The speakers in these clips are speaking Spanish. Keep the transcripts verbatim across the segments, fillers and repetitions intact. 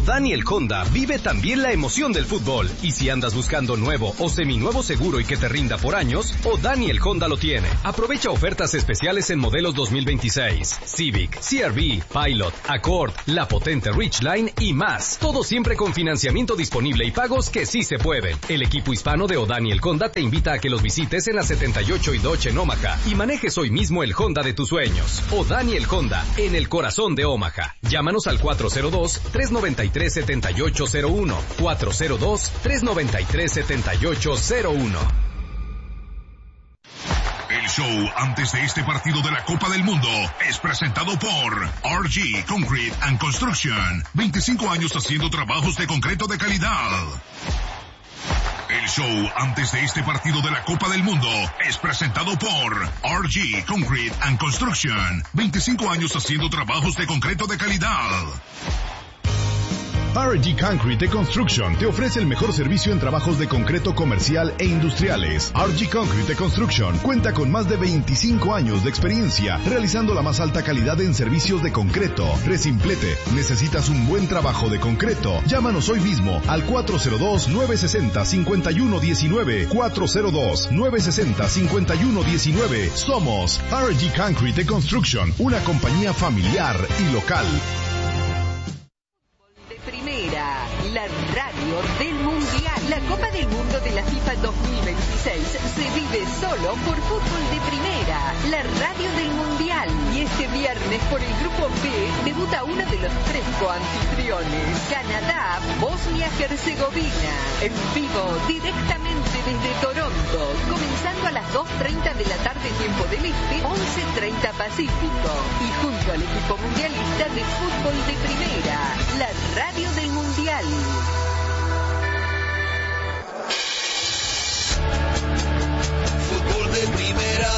O'Daniel Honda vive también la emoción del fútbol. Y si andas buscando nuevo o seminuevo seguro y que te rinda por años, O'Daniel Honda lo tiene. Aprovecha ofertas especiales en modelos dos mil veintiséis, Civic, C R V, Pilot, Accord, la potente Ridgeline y más. Todo siempre con financiamiento disponible y pagos que sí se pueden. El equipo hispano de O'Daniel Honda te invita a que los visites en la setenta y ocho y Dodge en Omaha y manejes hoy mismo el Honda de tus sueños. O'Daniel Honda, en el corazón de Omaha. Llámanos al cuatro cero dos, tres nueve tres, siete ocho cero uno, cuatro cero dos, tres nueve tres, siete ocho cero uno. El show antes de este partido de la Copa del Mundo es presentado por R G Concrete and Construction. veinticinco años haciendo trabajos de concreto de calidad. El show antes de este partido de la Copa del Mundo es presentado por R G Concrete and Construction. veinticinco años haciendo trabajos de concreto de calidad. R G Concrete Construction te ofrece el mejor servicio en trabajos de concreto comercial e industriales. R G Concrete Construction cuenta con más de veinticinco años de experiencia realizando la más alta calidad en servicios de concreto. Resimplete, ¿necesitas un buen trabajo de concreto? Llámanos hoy mismo al cuatro cero dos, nueve seis cero, cinco uno uno nueve, cuatro cero dos, nueve seis cero, cinco uno uno nueve. Somos R G Concrete Construction, una compañía familiar y local. Primera, la radio del Mundial. La Copa del Mundo de la FIFA dos mil veintiséis se vive solo por fútbol de primera, la radio del Mundial. Y este viernes por el Grupo B debuta uno de los tres coanfitriones, Canadá, Bosnia-Herzegovina. En vivo, directamente desde Toronto, comenzando a las dos treinta de la tarde tiempo del Este, once treinta Pacífico. Y junto al equipo mundialista de fútbol de primera, la radio del Mundial. Fútbol de primera.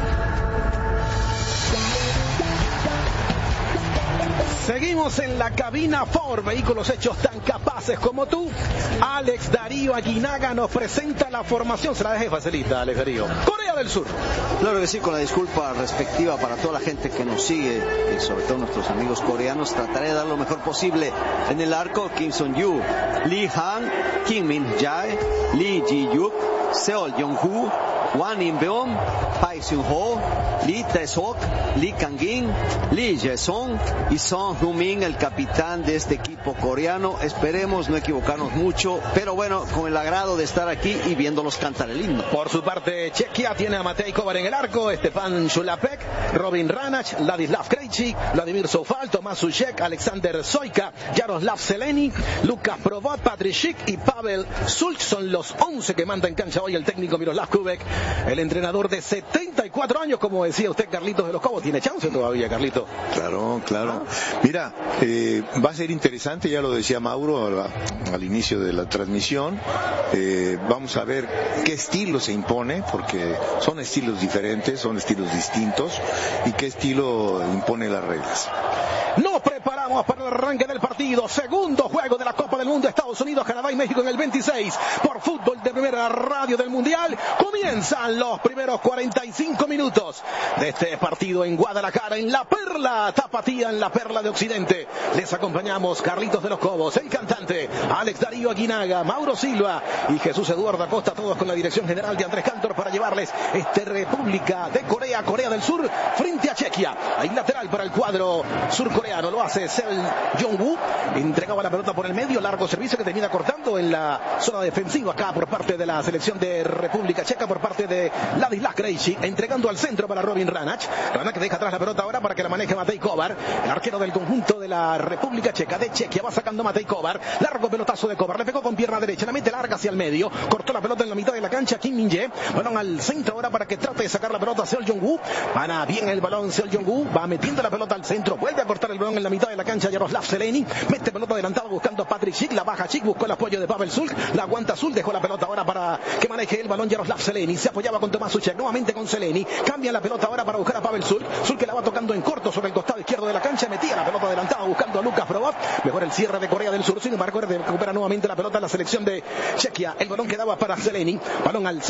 Seguimos en la cabina Ford, vehículos hechos tan capaces como tú. Alex Darío Aguinaga nos presenta la formación. Se la dejé facilita, Alex Darío. Corea del Sur. Claro que sí, con la disculpa respectiva para toda la gente que nos sigue y sobre todo nuestros amigos coreanos, trataré de dar lo mejor posible. En el arco, Kim Son-yu, Lee Han, Kim Min-jae, Lee Ji-yuk, Seol Jong-hu, Hwang In-beom, Park Seung-ho, Lee Tae-sok, Lee Kang-in, Lee Jae-song y Son Heung-min, el capitán de este equipo coreano. Esperemos no equivocarnos mucho, pero bueno, con el agrado de estar aquí y viéndolos cantar el himno. Por su parte, Chequia tiene a Matej Kovar en el arco, Stefan Shulapek, Robin Ranach, Ladislav Krejci, Vladimir Soufal, Tomás Suchek, Alexander Soika, Jaroslav Zeleny, Lukas Provod, Patrick Schick y Pavel Sulch. Son los once que manda en cancha hoy el técnico Miroslav Kubek, el entrenador de setenta y cuatro años, como decía usted, Carlitos de los Cobos. ¿Tiene chance todavía, Carlito? Claro, claro. Mira, eh, va a ser interesante, ya lo decía Mauro al, al inicio de la transmisión. Eh, vamos a ver qué estilo se impone, porque son estilos diferentes, son estilos distintos, y qué estilo impone las reglas. Nos preparamos para el arranque del partido. Segundo juego de la Copa del Mundo, Estados Unidos, Canadá y México en el veintiséis. Por fútbol de primera, radio del Mundial. Comienzan los primeros cuarenta y cinco minutos de este partido en Guadalajara, en La Perla Tapatía, en la Perla de Occidente. Les acompañamos Carlitos de los Cobos, el cantante, Alex Darío Aguinaga, Mauro Silva y Jesús Eduardo Acosta, todos con la dirección general de Andrés Cantor para llevarles este República de Corea, Corea del Sur, frente a Chequia. Hay lateral para el cuadro surcoreano, lo hace Seol Jong-woo, entregaba la pelota por el medio, largo servicio que termina cortando en la zona defensiva acá por parte de la selección de República Checa, por parte de Ladislav Krejci, entregando al centro para Robin Ranach. Ranach deja atrás la pelota ahora para que la maneje Matej Kovar, el arquero del conjunto de la República Checa, de Chequia, va sacando Matej Kovar, largo pelotazo de Kovar, le pegó con pierna derecha, la mete larga hacia el medio, cortó la pelota en la mitad de la cancha, Kim Min-jae, balón al centro ahora para que trate de sacar la pelota Seol Jong-woo, gana bien el balón Seol Jong-woo, va metiendo la pelota al centro, vuelve a cortar el balón en la mitad de la cancha Jaroslav Zeleny, mete pelota adelantado buscando a Patrick Schick, la baja Schick, buscó el apoyo de Pavel Sulch, la aguanta Sulch, dejó la pelota ahora para que maneje el balón Jaroslav Zeleny, se apoyaba con Tomás Suchek, nuevamente con Zeleny, cambia la pelota ahora para buscar a Pavel Sulch, Sulch que la va tocando en corto sobre el costado izquierdo de la cancha, metía la pelota adelantada buscando a Lukas Provod, mejor el cierre de Corea del Sur, sin embargo recupera nuevamente la pelota en la selección de Chequia, el balón quedaba para Zeleny, balón al centro, saca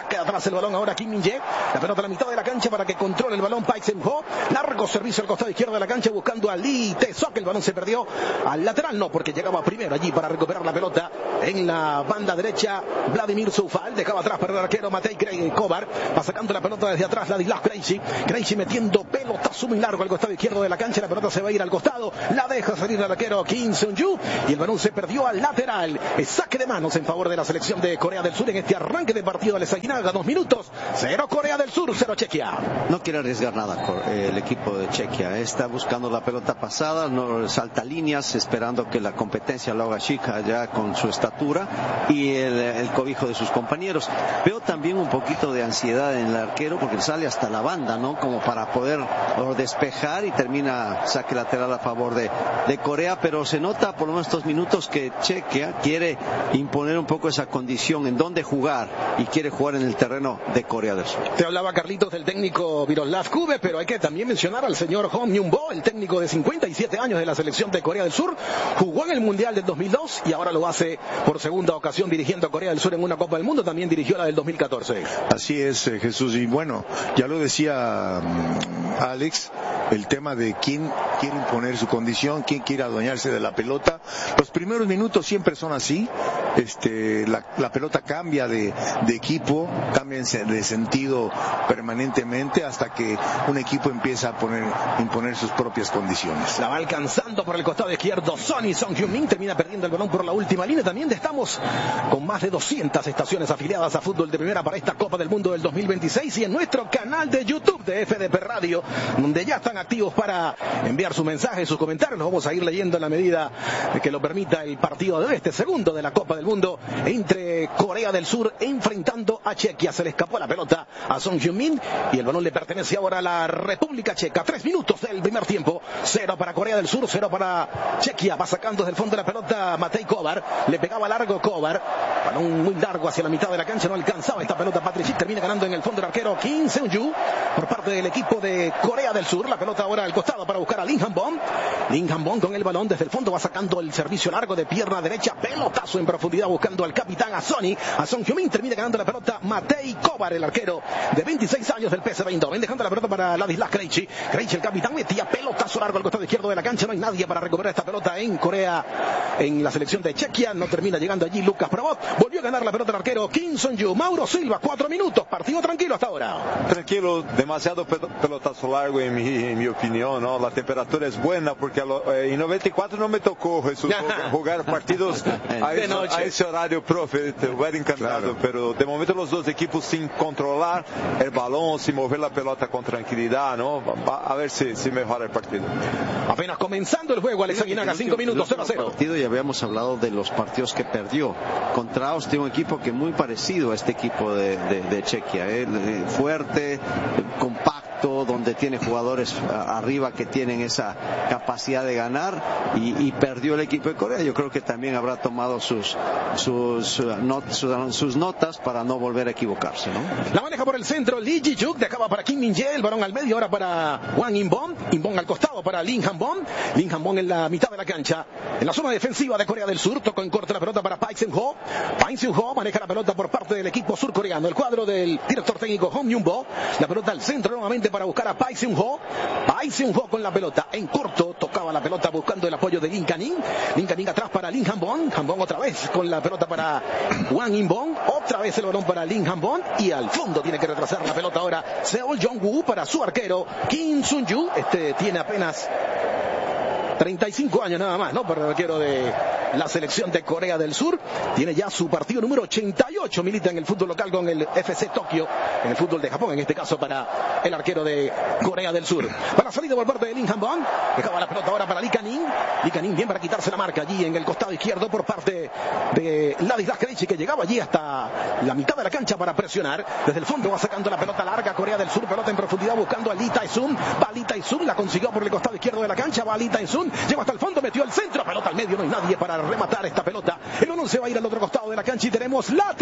Queda atrás el balón ahora Kim Min-jae. La pelota a la mitad de la cancha para que controle el balón Park Seung-ho. Largo servicio al costado izquierdo de la cancha buscando a Lee Tae-seok. El balón se perdió al lateral, no, porque llegaba primero allí para recuperar la pelota en la banda derecha. Vladimir Soufal dejaba atrás para el arquero Matej Kovar. Va sacando la pelota desde atrás Ladislas Krejci. Krejci metiendo pelotazo muy largo al costado izquierdo de la cancha. La pelota se va a ir al costado. La deja salir el arquero Kim Seung-ju. Y el balón se perdió al lateral. Es saque de manos en favor de la selección de Corea del Sur en este arranque de partido de Lesaguinaga. Dos minutos. Cero Corea del Sur, cero Chequia. No quiere arriesgar nada el equipo de Chequia. Está buscando la pelota pasada, no salta líneas, esperando que la competencia lo haga chica ya con su estatura y el, el cobijo de sus compañeros. Veo también un poquito de ansiedad en el arquero porque sale hasta la banda, ¿no? Como para poder despejar y termina saque lateral a favor de, de Corea, pero se nota por lo menos estos minutos que Chequia quiere imponer un poco esa condición en dónde jugar y quiere jugar en el terreno de Corea del Sur. Te hablaba Carlitos del técnico Miroslav Kube, pero hay que también mencionar al señor Hong Myung-bo, el técnico de cincuenta y siete años de la selección de Corea del Sur. Jugó en el Mundial del dos mil dos y ahora lo hace por segunda ocasión dirigiendo a Corea del Sur en una Copa del Mundo. También dirigió la del dos mil catorce. Así es, eh, Jesús. Y bueno, ya lo decía um, Alex, el tema de quién quiere imponer su condición, quién quiere adueñarse de la pelota. Los primeros minutos siempre son así. Este, la, la pelota cambia de, de equipo, cambia de sentido permanentemente hasta que un equipo empieza a poner, imponer sus propias condiciones. La va alcanzando por el costado izquierdo Sonny Song Hyun-min, termina perdiendo el balón por la última línea. También estamos con más de doscientas estaciones afiliadas a Fútbol de Primera para esta Copa del Mundo del dos mil veintiséis y en nuestro canal de YouTube de F D P Radio, donde ya están activos para enviar sus mensajes, sus comentarios. Los vamos a ir leyendo en la medida que lo permita el partido de este segundo de la Copa del Mundo entre Corea del Sur enfrentando a Chequia. Se le escapó la pelota a Song Hyun-min y el balón le pertenece ahora a la República Checa. Tres minutos del primer tiempo. Cero para Corea del Sur, cero para Chequia. Va sacando desde el fondo de la pelota Matej Kovar. Le pegaba largo Kovar. Balón muy largo hacia la mitad de la cancha. No alcanzaba esta pelota Patrick Schick. Termina ganando en el fondo el arquero Kim Seung-ju por parte del equipo de Corea del Sur. La pelota ahora al costado para buscar a Lim Han-bon. Lim Han-bon con el balón desde el fondo va sacando el servicio largo de pierna derecha. Pelotazo en profundidad buscando al capitán, a Sonny, a Song Hyun-min. Termina ganando la pelota Matej Kovar, el arquero de veintiséis años del P S V Eindhoven, dejando la pelota para Ladislas Krejci. Krejci, el capitán, metía pelotazo largo al costado izquierdo de la cancha. No hay nadie para recuperar esta pelota en Corea, en la selección de Chequia. No termina llegando allí Lucas Probot. Volvió a ganar la pelota el arquero Kim Seung-ju. Mauro Silva, cuatro minutos. Partido tranquilo hasta ahora. Tranquilo, demasiado pelotazo largo en mi, en mi opinión, ¿no? La temperatura es buena porque eh, en noventa y cuatro no me tocó, Jesús, jugar partidos a, eso, a ese horario, profe. Te hubiera encantado, claro. Pero de momento los dos equipos sin controlar el balón, sin mover la pelota con tranquilidad, ¿no? A ver si, si mejora el partido. Apenas comenzando el juego, Alex Aguinaga, cinco minutos, cero a cero. Partido, ya habíamos hablado de los partidos que perdió contra Austria, un equipo que muy parecido a este equipo de, de, de Chequia, ¿eh? Fuerte, compacto, donde tiene jugadores arriba que tienen esa capacidad de ganar y, y perdió el equipo de Corea. Yo creo que también habrá tomado sus sus, not, sus, sus notas para no volver a equivocarse, ¿no? La maneja por el centro Lee Ji-juk, dejaba para Kim Min-jae, el balón al medio, ahora para Hwang In-bon, In-bon al costado para Lim Han-bon, Lim Han-bon en la mitad de la cancha, en la zona defensiva de Corea del Sur, tocó en corto la pelota para Park Seung-ho, Park Seung-ho maneja la pelota por parte del equipo surcoreano, el cuadro del director técnico Hong Myung-bo, la pelota al centro nuevamente para buscar a Park Seung-ho, Park Seung-ho con la pelota en corto, tocaba la pelota buscando el apoyo de Lim Kan-in, Lim Kan-in atrás para Lim Han-bon, Han-bon otra vez con la pelota para Hwang In-bon, otra vez el balón para Lim Han-bon y al fondo tiene que retrasar la pelota ahora Seol Jong-woo para su arquero Kim Seung-ju. Este tiene apenas treinta y cinco años nada más, ¿no? Para el arquero de la selección de Corea del Sur. Tiene ya su partido número ochenta y ocho, milita en el fútbol local con el F C Tokio, en el fútbol de Japón, en este caso para el arquero de Corea del Sur. Para salida por parte de Lim Han-bon, dejaba la pelota ahora para Lee Kan-in, Lee Kan-in bien para quitarse la marca allí en el costado izquierdo por parte de Ladislas Krejci, que llegaba allí hasta la mitad de la cancha para presionar. Desde el fondo va sacando la pelota larga Corea del Sur, pelota en profundidad buscando a Lee Tae-sun, va Lee Tae-sun, la consiguió por el costado izquierdo de la cancha, va Lee Tae-sun, llegó hasta el fondo, metió el centro, pelota al medio, no hay nadie para rematar esta pelota. El balón se va a ir al otro costado de la cancha y tenemos lateral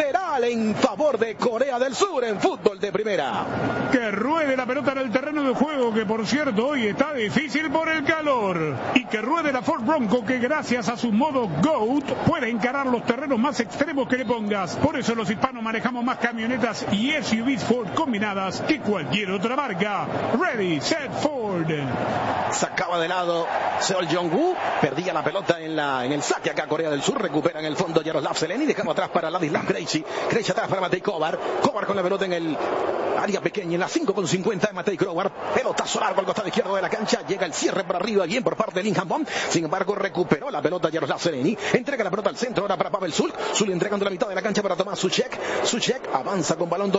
lateral en favor de Corea del Sur en fútbol de primera. Que ruede la pelota en el terreno de juego, que por cierto hoy está difícil por el calor. Y que ruede la Ford Bronco, que gracias a su modo GOAT puede encarar los terrenos más extremos que le pongas. Por eso los hispanos manejamos más camionetas y S U Vs Ford combinadas que cualquier otra marca. Ready, set, Ford. Sacaba de lado Seol Jong-woo, perdía la pelota en, la, en el saque acá Corea del Sur, recupera en el fondo Yaroslav Zeleny, dejando atrás para Ladislav Krejci, Krejci atrás para Matej Kovar, Kovar con la pelota en el área pequeña, en la cinco con cincuenta de Matej Kovar, pelotazo largo al costado izquierdo de la cancha, llega el cierre para arriba, bien por parte de Lim Han-bom, sin embargo recuperó la pelota Yaroslav Zeleny, entrega la pelota al centro ahora para Pavel Sulk, Sulk entregando la mitad de la cancha para Tomás Suchek, Suchek avanza con balón